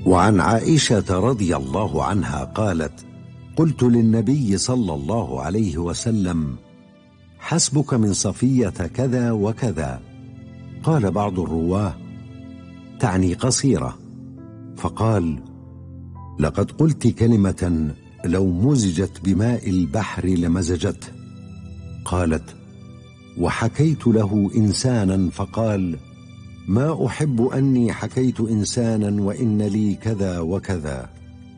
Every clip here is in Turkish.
وعن عائشة رضي الله عنها قالت: قلت للنبي صلى الله عليه وسلم: حسبك من صفية كذا وكذا. قال بعض الرواه: تعني قصيرة. فقال: لقد قلت كلمة لو مزجت بماء البحر لمزجته. قالت: وحكيت له إنسانا فقال: ما أحب أني حكيت إنسانا وإن لي كذا وكذا.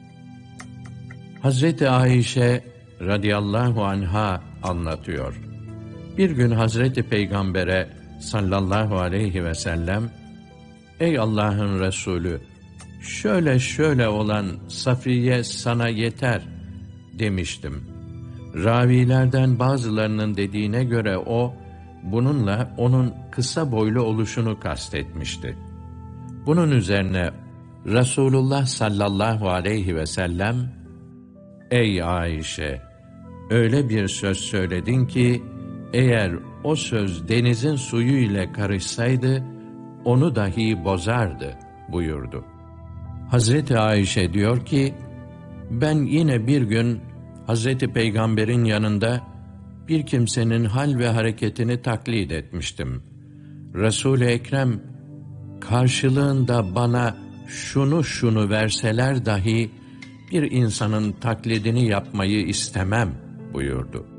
Hazreti Ayşe radıyallahu anha anlatıyor. Bir gün Hazreti Peygamber'e sallallahu aleyhi ve sellem, ey Allah'ın Resulü, şöyle şöyle olan Safiye sana yeter demiştim. Ravilerden bazılarının dediğine göre o, bununla onun kısa boylu oluşunu kastetmişti. Bunun üzerine Resulullah sallallahu aleyhi ve sellem, ey Ayşe, öyle bir söz söyledin ki, eğer o söz denizin suyu ile karışsaydı, onu dahi bozardı buyurdu. Hazreti Ayşe diyor ki, ben yine bir gün Hazreti Peygamber'in yanında bir kimsenin hal ve hareketini taklit etmiştim. Resul-i Ekrem, karşılığında bana şunu verseler dahi bir insanın taklidini yapmayı istemem buyurdu.